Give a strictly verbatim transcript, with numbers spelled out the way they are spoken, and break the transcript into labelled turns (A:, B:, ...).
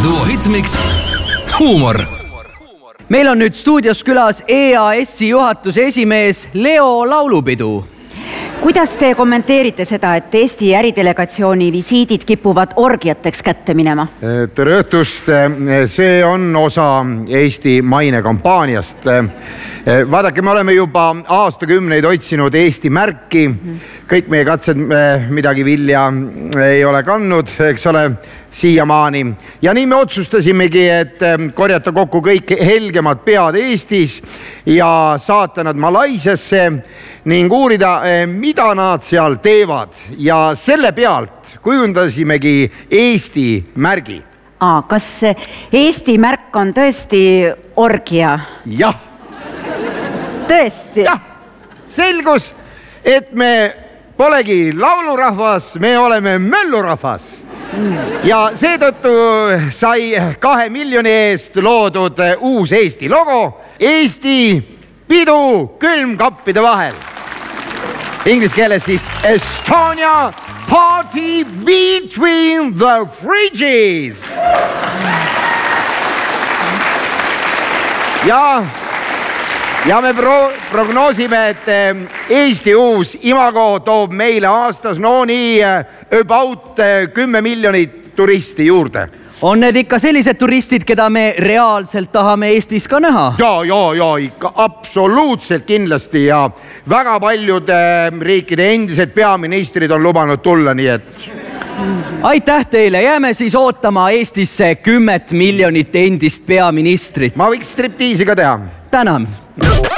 A: Duo Hitmix huumor.
B: Meil on nüüd stuudios külas E A S-i juhatuse esimees Leo Laulupidu.
C: Kuidas te kommenteerite seda, et Eesti äridelegatsiooni visiidid kipuvad orgiateks kätte minema?
D: Tere õhtust, see on osa Eesti mainekampaaniast. Vaadake, me oleme juba aastakümneid otsinud Eesti märki. Kõik meie katsed midagi vilja ei ole kandnud, eks ole, siiamaani. Ja nii me otsustasimegi, et korjata kokku kõik helgemad pead Eestis ja saata nad Malaisiasse ning uurida, mida nad seal teevad. Ja selle pealt kujundasimegi Eesti märgi.
C: Aa, kas Eesti märk on tõesti orgia?
D: Jah.
C: Tõesti?
D: Jah. Selgus, et me polegi laulurahvas, me oleme möllurahvas. Ja seetõttu sai kahe miljoni eest loodud uus Eesti logo Eesti pidu külmkappide vahel. Inglise keeles siis Estonia Party Between the Fridges. Ja, ja me pro prognoosime, et Eesti uus imago toob meile aastas no nii about kümme miljonit turisti juurde.
B: On need ikka sellised turistid, keda me reaalselt tahame Eestis ka näha?
D: Ja, ja, ja, ikka absoluutselt kindlasti ja väga paljud riikide endised peaministrid on lubanud tulla, nii et...
B: Aitäh teile, jääme siis ootama Eestisse kümmet miljonit endist peaministrit.
D: Ma võiks striptiisi ka teha.
B: Tänan.